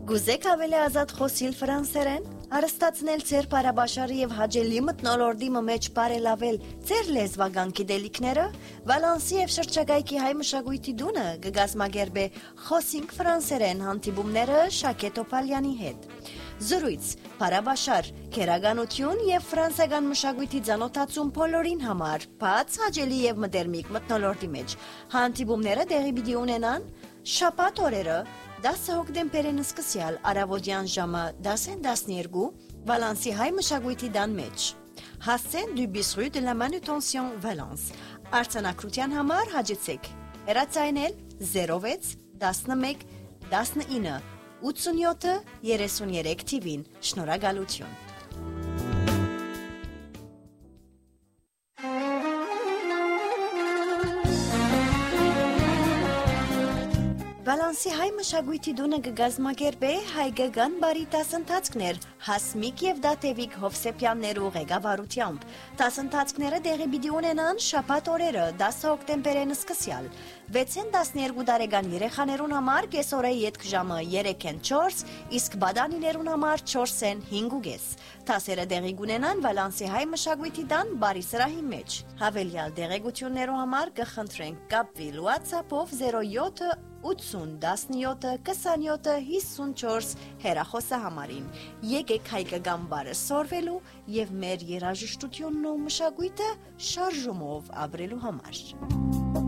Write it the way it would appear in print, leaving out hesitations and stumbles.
Գուզեք ավելի ազատ խոսիլ ֆրանսերեն, արստացնել ձեր բարաբաշարի եւ հաջելի մթնոլորտի մեջ բարելավել ձեր լեզվական գիտելիքները, Վալանսի եւ շրջակայքի հայ մշակույթի դունը կգազմագերբե Խոսինք ֆրանսերեն հանդիպումները Շակե Տոպալյանի հետ։ Զրույց, բարաբաշար, քերականություն եւ ֆրանսիական մշակույթի ծանոթացում բոլորին համար, բաց հաջելի եւ մտերմիկ մթնոլորտի մեջ։ Հանդիպումները տեղի պիտի ունենան շաբաթ օրերը 10 հոկտեմբերին սկսյալ առավոտյան ժամը 10-12 Վալանսի հայ մշակույթի տան մեջ։ Հասցեն du Bisru de la Manutention Valence։ Արձանագրության համար հաջեցեք հեռացայնել 06 11 19 87 33 TV-ին։ Շնորհակալություն։ Վալանսի հայ մշակույթի դունը կգազմագերբե հայկական բարի դասընթացքներ Հասմիկ եւ Դատեվիկ Հովսեփյաններու ղեկավարությամբ։ Դասընթացքները տեղի պիտի ունենան շաբաթ օրերը 10 հոկտեմբերին սկսյալ 6-12 տարեկան երեխաներուն համար կեսօրե ետք ժամը 3-4, իսկ բադանիներուն համար 4-5:30։ Դասերը տեղի կունենան Վալանսի հայ մշակույթի տան բարի սրահի մեջ։ Հավելյալ դեղեցություններու համար կխնդրենք կապվել WhatsApp-ով 07 80 17 27 54 հեռախոսահամարին։ Եկեք հայկական բարը սորվելու եւ մեր երաժշտությունն ու մշակույթը շարժումով ապրելու համար։